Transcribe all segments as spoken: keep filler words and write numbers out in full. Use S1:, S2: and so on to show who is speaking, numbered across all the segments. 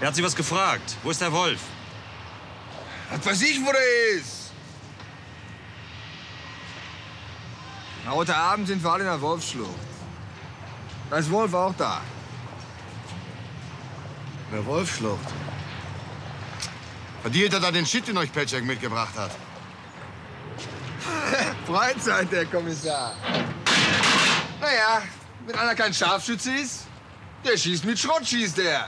S1: Er hat Sie was gefragt. Wo ist der Wolf?
S2: Was weiß ich, wo der ist? Na, heute Abend sind wir alle in der Wolfsschlucht. Da ist Wolf auch da.
S3: In der Wolfsschlucht. Verdient er da den Shit, den euch Petschek mitgebracht hat?
S2: Freizeit, der Kommissar. Naja, wenn einer kein Scharfschütze ist, der schießt mit Schrott, schießt der.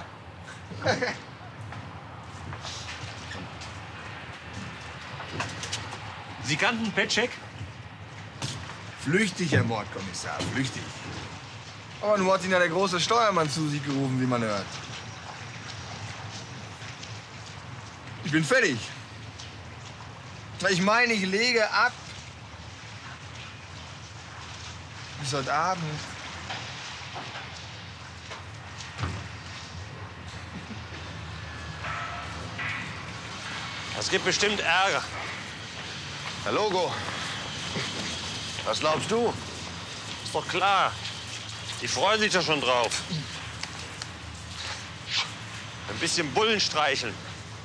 S1: Sie kannten Petschek?
S2: Flüchtig, Herr Mordkommissar, flüchtig. Aber nun hat ihn ja der große Steuermann zu sich gerufen, wie man hört. Ich bin fertig. Ich meine, ich lege ab. Bis heute Abend.
S1: Es gibt bestimmt Ärger.
S3: Herr Logo, was glaubst du?
S1: Ist doch klar. Die freuen sich doch schon drauf. Ein bisschen Bullen streicheln.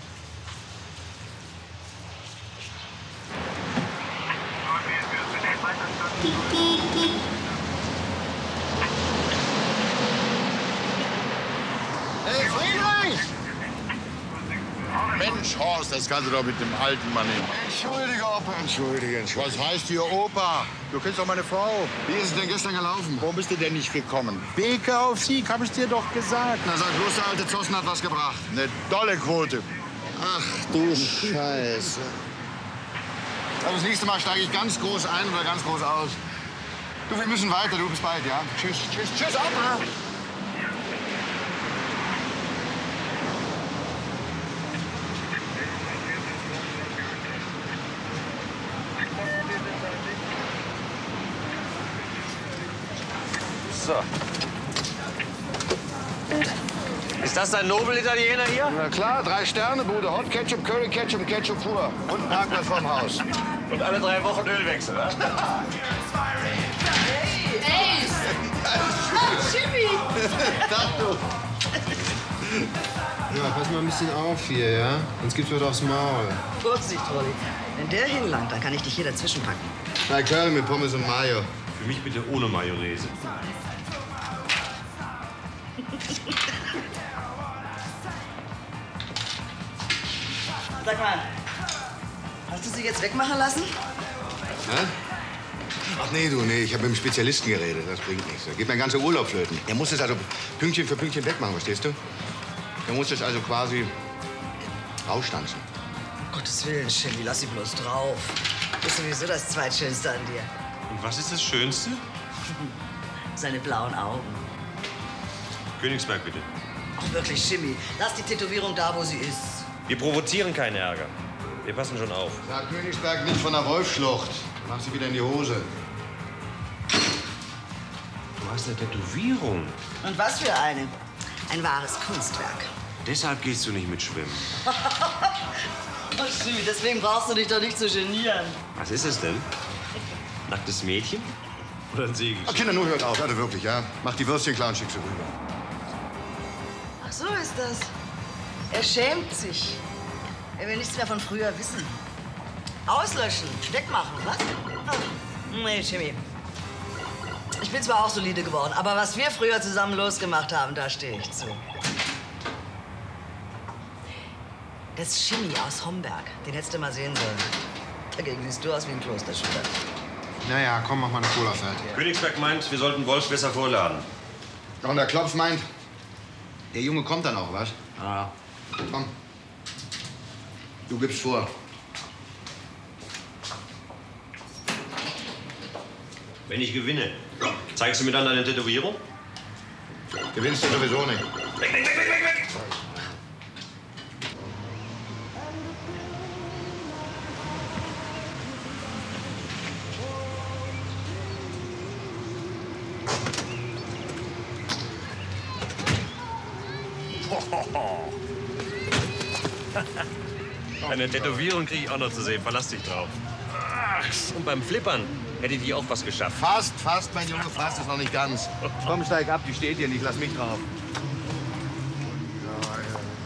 S3: Hey, Friedrich! Mensch, Horst, das kannst du doch mit dem alten Mann nehmen. Entschuldige, Opa, entschuldige, entschuldige. Was heißt hier Opa? Du kennst doch meine Frau. Wie ist es denn gestern gelaufen? Warum bist du denn nicht gekommen? Beke auf Sieg, hab ich dir doch gesagt. Na, sag bloß, der alte Zossen hat was gebracht. Eine dolle Quote. Ach, du Scheiße. Aber das nächste Mal steige ich ganz groß ein oder ganz groß aus. Du, wir müssen weiter. Du, bis bald, ja? Tschüss, tschüss, tschüss, Opa.
S1: So. Ist das dein Nobel-Italiener hier?
S3: Na klar, drei Sterne, Bude. Hot Ketchup, Curry Ketchup, Ketchup pur. Und ein Parkplatz vorm Haus.
S1: Und alle drei Wochen Ölwechsel, ne?
S4: Hey! Ah, Jimmy!
S3: Sag du.
S5: Ja, pass mal ein bisschen auf hier, ja? Sonst gibt's was aufs Maul.
S4: Vorsicht, Rolli. Wenn der hinlangt, dann kann ich dich hier dazwischen packen.
S5: Drei Curry mit Pommes und Mayo.
S1: Für mich bitte ohne Mayonnaise.
S4: Sag mal, hast du sie jetzt wegmachen lassen?
S5: Hä? Ach nee, du, nee, ich habe mit dem Spezialisten geredet. Das bringt nichts. Da geht mein ganzer Urlaub flöten. Der muss es also Pünktchen für Pünktchen wegmachen, verstehst du? Der muss es also quasi rausstanzen.
S4: Um Gottes Willen, Jimmy, lass sie bloß drauf. Das ist sowieso das Zweitschönste an dir.
S1: Und was ist das Schönste?
S4: Seine blauen Augen.
S1: Königsberg, bitte.
S4: Ach, wirklich, Jimmy, lass die Tätowierung da, wo sie ist.
S1: Wir provozieren keinen Ärger. Wir passen schon auf.
S5: Sag Königsberg nicht von der Wolfsschlucht. Mach sie wieder in die Hose.
S1: Du hast eine Tätowierung.
S4: Und was für eine? Ein wahres Kunstwerk.
S1: Deshalb gehst du nicht mit schwimmen.
S4: Oh, Jimmy, deswegen brauchst du dich doch nicht zu genieren.
S1: Was ist es denn? Nacktes Mädchen? Oder ein Segelschiff?
S5: Ach, Kinder, nur hört auf. Also wirklich, ja? Mach die Würstchen klar und schick sie rüber.
S4: Ach, so ist das. Er schämt sich. Er will nichts mehr von früher wissen. Auslöschen, wegmachen, was? Ach, nee, Jimmy. Ich bin zwar auch solide geworden, aber was wir früher zusammen losgemacht haben, da stehe ich zu. Das ist Jimmy aus Homberg. Den hättest du mal sehen sollen. Dagegen siehst du aus wie ein Klosterschüler.
S5: Naja, komm, mach mal eine Cola fertig.
S1: Königsberg meint, wir sollten Wolf besser vorladen.
S5: Und der Klopf meint, der Junge kommt dann auch, was?
S1: Ah.
S5: Komm. Du gibst vor.
S1: Wenn ich gewinne, zeigst du mir dann deine Tätowierung?
S5: Gewinnst du sowieso nicht.
S1: Weg, weg, weg, weg, weg, weg! Eine Tätowierung kriege ich auch noch zu sehen. Verlass dich drauf. Ach, und beim Flippern hätte ich auch was geschafft.
S5: Fast, fast, mein Junge, fast ist noch nicht ganz. Komm, steig ab, die steht hier nicht, lass mich drauf.